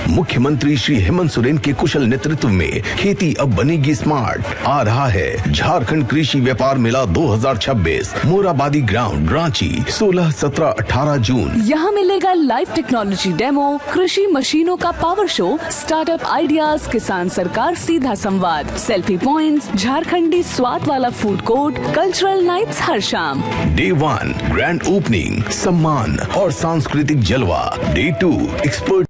मुख्यमंत्री श्री हेमंत सोरेन के कुशल नेतृत्व में खेती अब बनेगी स्मार्ट। आ रहा है झारखंड कृषि व्यापार मेला 2026, मोराबादी ग्राउंड, रांची, 16, 17, 18 जून। यहाँ मिलेगा लाइव टेक्नोलॉजी डेमो, कृषि मशीनों का पावर शो, स्टार्टअप आइडियाज, किसान सरकार सीधा संवाद, सेल्फी पॉइंट्स, झारखंडी स्वाद वाला फूड कोर्ट, कल्चरल नाइट्स हर शाम। डे 1 ग्रैंड ओपनिंग, सम्मान और सांस्कृतिक जलवा। Day 2 expert